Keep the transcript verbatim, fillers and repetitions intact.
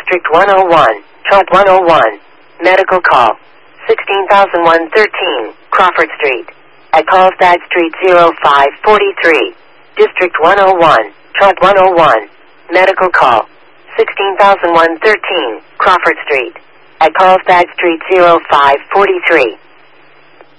District one oh one, Truck one oh one, medical call, sixteen thousand one hundred thirteen, Crawford Street. At Carlstad Street zero five four three, District one oh one, Truck one oh one, medical call, sixteen thousand one hundred thirteen, Crawford Street. At Carlstad Street zero five four three.